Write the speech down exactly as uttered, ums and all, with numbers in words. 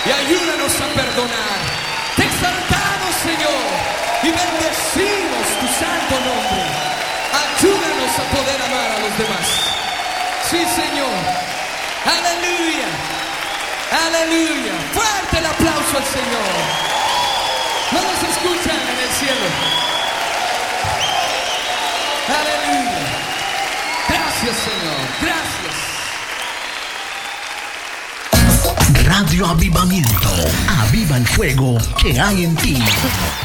y ayúdanos a perdonar. Te exaltamos, Señor, y bendecimos tu santo nombre. Ayúdanos a poder amar a los demás. Sí, Señor. Aleluya. Aleluya. Fuerte el aplauso al Señor. No nos escuchan en el cielo. Aleluya. Gracias, Señor. Gracias. Radio Avivamiento. Aviva el fuego que hay en ti.